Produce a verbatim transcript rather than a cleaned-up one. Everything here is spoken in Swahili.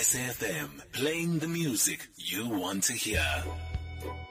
S A F M, playing the music you want to hear.